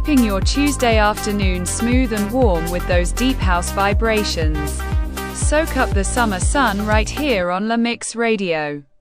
keeping your Tuesday afternoon smooth and warm with those deep house vibrations. Soak up the summer sun right here on La Mix Radio.